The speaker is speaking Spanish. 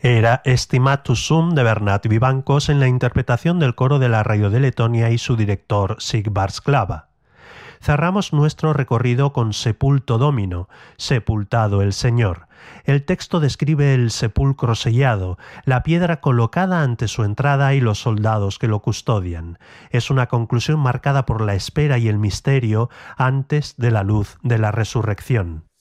Era Estimatus sum de Bernat Vivancos en la interpretación del coro de la Radio de Letonia y su director Sigvard Sklava. Cerramos nuestro recorrido con Sepulto Domino, sepultado el Señor. El texto describe el sepulcro sellado, la piedra colocada ante su entrada y los soldados que lo custodian. Es una conclusión marcada por la espera y el misterio antes de la luz de la resurrección.